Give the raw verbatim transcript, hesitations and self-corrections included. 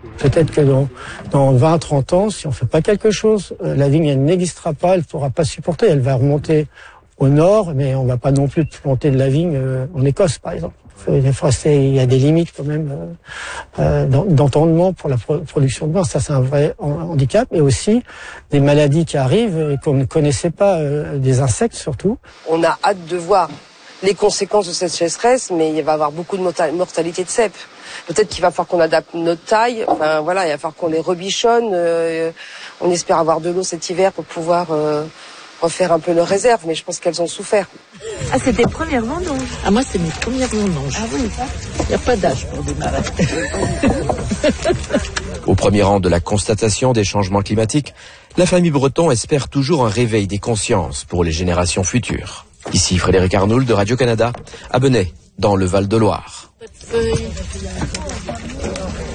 Peut-être que dans, dans vingt, trente ans, si on fait pas quelque chose, la vigne, elle n'existera pas, elle pourra pas supporter, elle va remonter au nord, mais on va pas non plus planter de la vigne en Écosse, par exemple. Il y a des limites quand même euh, d'entendement pour la production de vin. Ça, c'est un vrai handicap. Et aussi des maladies qui arrivent et qu'on ne connaissait pas, euh, des insectes surtout. On a hâte de voir les conséquences de cette sécheresse, mais il va y avoir beaucoup de mortalité de cèpes. Peut-être qu'il va falloir qu'on adapte notre taille. Enfin voilà, il va falloir qu'on les rebichonne. Euh, on espère avoir de l'eau cet hiver pour pouvoir euh, refaire un peu leurs réserves, mais je pense qu'elles ont souffert. Ah, c'est tes premières vendanges? Ah, moi, c'est mes premières vendanges. Ah oui, il n'y a pas d'âge pour démarrer. Au premier rang de la constatation des changements climatiques, la famille Breton espère toujours un réveil des consciences pour les générations futures. Ici Frédéric Arnould de Radio-Canada, à Benay, dans le Val-de-Loire.